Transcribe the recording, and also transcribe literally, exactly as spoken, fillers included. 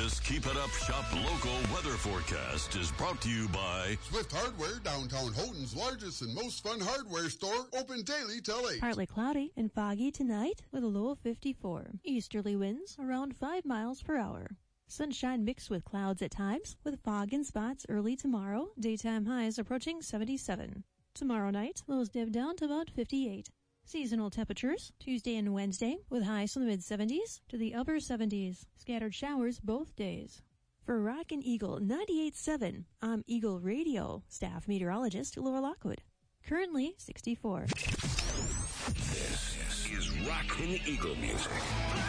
This Keep It Up Shop local weather forecast is brought to you by Swift Hardware, downtown Houghton's largest and most fun hardware store, open daily till eight. Partly cloudy and foggy tonight with a low of fifty-four. Easterly winds around five miles per hour. Sunshine mixed with clouds at times, with fog in spots early tomorrow. Daytime highs approaching seventy-seven. Tomorrow night, lows dip down to about fifty-eight. Seasonal temperatures, Tuesday and Wednesday, with highs from the mid-seventies to the upper seventies. Scattered showers both days. For Rockin' Eagle ninety-eight point seven, I'm Eagle Radio staff meteorologist Laura Lockwood. Currently sixty-four. This is Rockin' Eagle music.